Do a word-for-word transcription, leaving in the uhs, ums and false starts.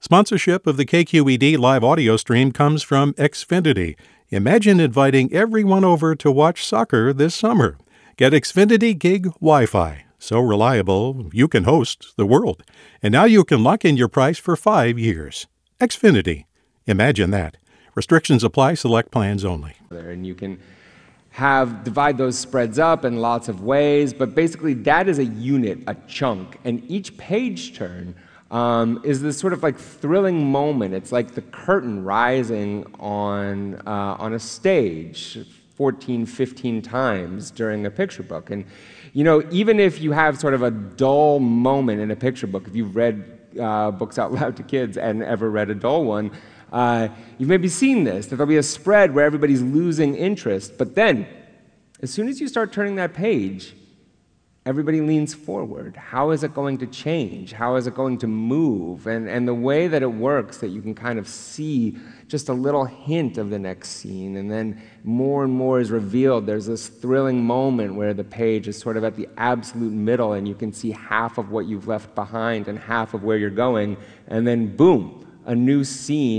Sponsorship of the K Q E D live audio stream comes from Xfinity. Imagine inviting everyone over to watch soccer this summer. Get Xfinity Gig Wi-Fi. So reliable, you can host the world. And now you can lock in your price for five years. Xfinity. Imagine that. Restrictions apply. Select plans only. And you can have divide those spreads up in lots of ways, but basically that is a unit, a chunk, and each page turn um, is this sort of like thrilling moment. It's like the curtain rising on uh, on a stage fourteen, fifteen times during a picture book. And you know, even if you have sort of a dull moment in a picture book, if you've read uh, books out loud to kids and ever read a dull one, Uh, you've maybe seen this, that there'll be a spread where everybody's losing interest, but then, as soon as you start turning that page, everybody leans forward. How is it going to change? How is it going to move? And, and the way that it works, that you can kind of see just a little hint of the next scene, and then more and more is revealed. There's this thrilling moment where the page is sort of at the absolute middle, and you can see half of what you've left behind and half of where you're going, and then boom, a new scene